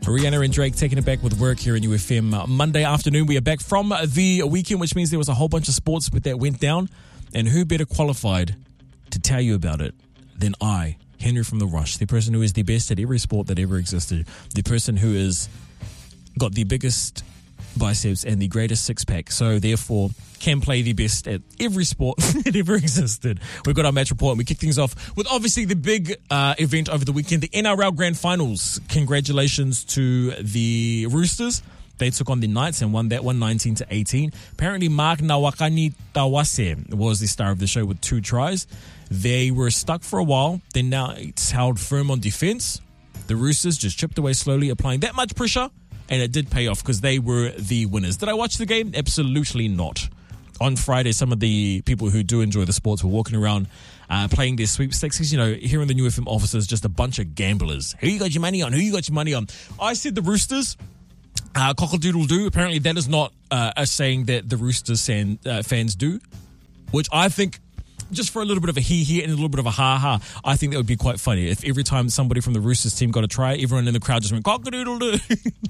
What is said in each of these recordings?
Rihanna and Drake taking it back with work here in UFM. Monday afternoon, we are back from the weekend, which means there was a whole bunch of sports that went down. And who better qualified to tell you about it than I, Henry from The Rush, the person who is the best at every sport that ever existed, the person who has got the biggest biceps and the greatest six-pack, so therefore can play the best at every sport that ever existed. We've got our match report, and we kick things off with obviously the big event over the weekend, the NRL Grand Finals. Congratulations to the Roosters. They took on the Knights and won that one 19-18. Apparently, Mark Nawakani Tawase was the star of the show with 2 tries. They were stuck for a while. Then now it's held firm on defense. The Roosters just chipped away slowly, applying that much pressure. And it did pay off because they were the winners. Did I watch the game? Absolutely not. On Friday, some of the people who do enjoy the sports were walking around playing their sweepstakes. Because, you know, here in the New FM offices, just a bunch of gamblers. Who you got your money on? Who you got your money on? I said the Roosters. Cockle-doodle-doo. Apparently, that is not a saying that the Roosters fans do. Which I think, just for a little bit of a hee-hee and a little bit of a ha-ha, I think that would be quite funny. If every time somebody from the Roosters team got a try, everyone in the crowd just went, cockle-doodle-doo.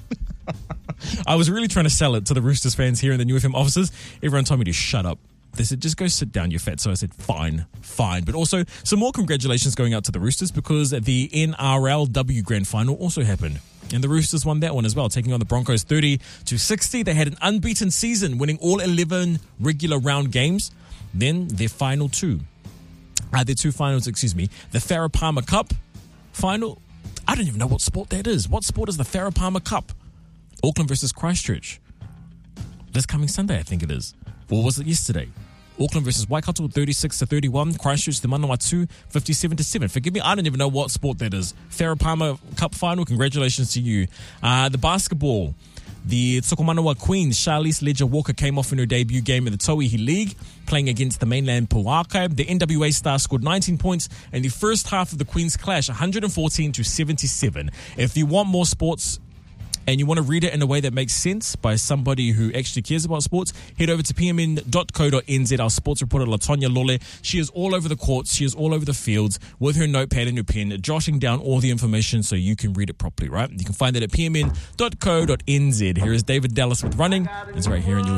I was really trying to sell it to the Roosters fans here in the New FM offices. Everyone told me to shut up. They said, just go sit down, you fat. So I said, fine. But also, some more congratulations going out to the Roosters because the NRLW Grand Final also happened. And the Roosters won that one as well, taking on the Broncos 30-60. They had an unbeaten season, winning all 11 regular round games. Then their final two. Their two finals, the Farah Palmer Cup final. I don't even know what sport that is. What sport is the Farah Palmer Cup? Auckland versus Christchurch. This coming Sunday, I think it is. Or was it yesterday? Auckland versus Waikato, 36-31. Christchurch, the Manawatu, 57-7. Forgive me, I don't even know what sport that is. Farah Palmer Cup final, congratulations to you. The basketball. The Tsukumanawa Queens, Charlize Ledger-Walker came off in her debut game in the Tauihi League, playing against the mainland Puaka. The NWA star scored 19 points in the first half of the Queens clash, 114-77. If you want more sports and you want to read it in a way that makes sense by somebody who actually cares about sports, head over to pmn.co.nz. Our sports reporter, Latonya Lole. She is all over the courts. She is all over the fields with her notepad and her pen, jotting down all the information so you can read it properly, right? You can find that at pmn.co.nz. Here is David Dallas with Running. It's right here in your